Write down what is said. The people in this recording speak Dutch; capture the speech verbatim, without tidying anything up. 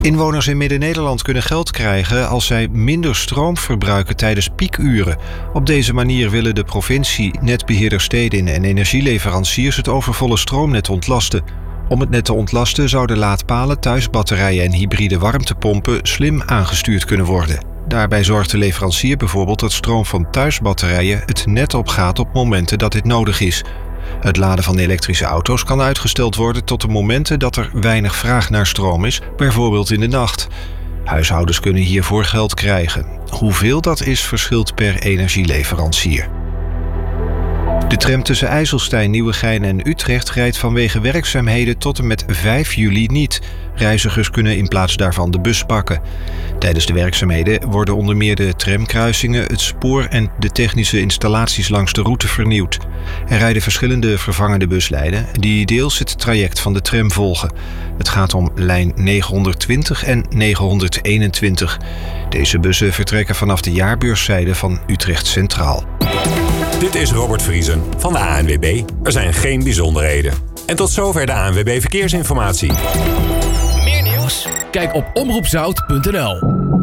Inwoners in Midden-Nederland kunnen geld krijgen als zij minder stroom verbruiken tijdens piekuren. Op deze manier willen de provincie, netbeheerder Stedin en energieleveranciers het overvolle stroomnet ontlasten. Om het net te ontlasten zouden laadpalen, thuisbatterijen en hybride warmtepompen slim aangestuurd kunnen worden. Daarbij zorgt de leverancier bijvoorbeeld dat stroom van thuisbatterijen het net opgaat op momenten dat dit nodig is. Het laden van elektrische auto's kan uitgesteld worden tot de momenten dat er weinig vraag naar stroom is, bijvoorbeeld in de nacht. Huishoudens kunnen hiervoor geld krijgen. Hoeveel dat is, verschilt per energieleverancier. De tram tussen IJsselstein, Nieuwegein en Utrecht rijdt vanwege werkzaamheden tot en met vijf juli niet. Reizigers kunnen in plaats daarvan de bus pakken. Tijdens de werkzaamheden worden onder meer de tramkruisingen, het spoor en de technische installaties langs de route vernieuwd. Er rijden verschillende vervangende buslijnen die deels het traject van de tram volgen. Het gaat om lijn negenhonderdtwintig en negenhonderdeenentwintig. Deze bussen vertrekken vanaf de jaarbeurszijde van Utrecht Centraal. Dit is Robert Vriesen van de A N W B. Er zijn geen bijzonderheden. En tot zover de A N W B Verkeersinformatie. Meer nieuws? Kijk op omroep zout punt n l.